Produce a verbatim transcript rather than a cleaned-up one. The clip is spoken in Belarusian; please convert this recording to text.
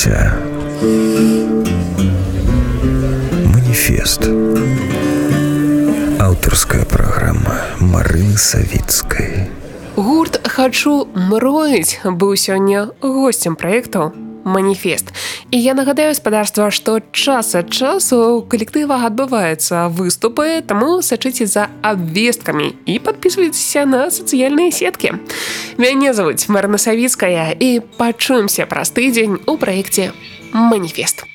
жыцця. Маніфест. Аўтарская праграма Марыны Савіцкай. Гурт «Хачу мроіць» быў сёння госцем праекту «Маніфест». І я нагадаю, спадарства, што час ад часу ў калектывах адбываюцца выступы, таму сачыце за абвесткамі і падпісвайцеся на сацыяльныя сеткі. Мяне завуць Марына Савіцкая, і пачуемся праз тыдзень у праекце «Маніфест».